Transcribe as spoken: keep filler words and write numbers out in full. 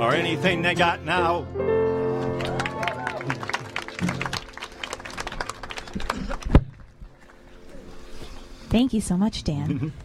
or anything they got now. Thank you so much, Dan.